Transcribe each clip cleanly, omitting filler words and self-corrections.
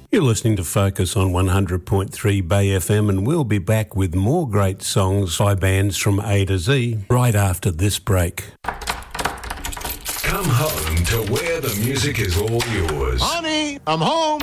You're listening to Focus on 100.3 Bay FM, and we'll be back with more great songs by bands from A to Z right after this break. Come home to where the music is all yours. Honey, I'm home.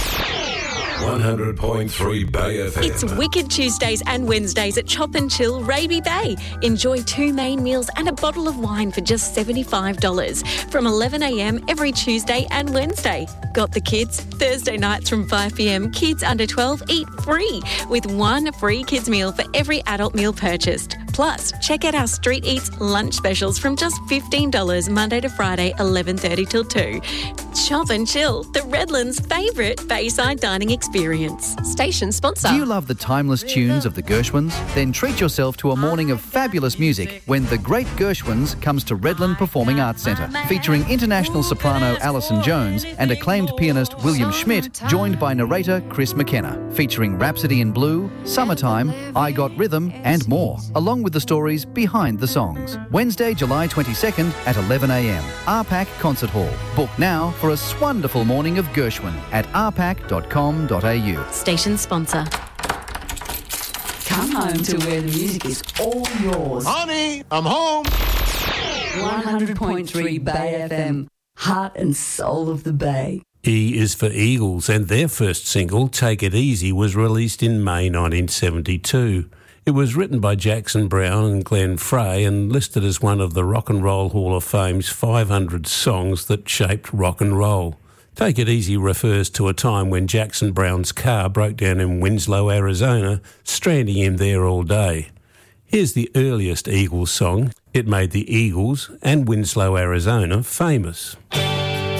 100.3 Bay FM. It's Wicked Tuesdays and Wednesdays at Chop and Chill Raby Bay. Enjoy 2 main meals and a bottle of wine for just $75 from 11 a.m. every Tuesday and Wednesday. Got the kids? Thursday nights from 5 p.m, kids under 12 eat free with 1 free kids meal for every adult meal purchased. Plus, check out our Street Eats lunch specials from just $15 Monday to Friday, 11:30 till 2. Chop and Chill, the Redlands' favourite Bayside dining experience. Station sponsor. Do you love the timeless tunes of the Gershwins? Then treat yourself to a morning of fabulous music when the Great Gershwins comes to Redland Performing Arts Centre, featuring international soprano Alison Jones and acclaimed pianist William Schmidt, joined by narrator Chris McKenna, featuring Rhapsody in Blue, Summertime, I Got Rhythm and more, along with the stories behind the songs. Wednesday, July 22nd at 11 a.m. RPAC Concert Hall. Book now for a wonderful morning of Gershwin at rpac.com.au. Station sponsor. Come home to where the music is all yours. Honey, I'm home. 100.3 Bay FM, heart and soul of the Bay. E is for Eagles, and their first single, Take It Easy, was released in May 1972. It was written by Jackson Browne and Glenn Frey and listed as one of the Rock and Roll Hall of Fame's 500 songs that shaped rock and roll. Take It Easy refers to a time when Jackson Browne's car broke down in Winslow, Arizona, stranding him there all day. Here's the earliest Eagles song. It made the Eagles and Winslow, Arizona famous.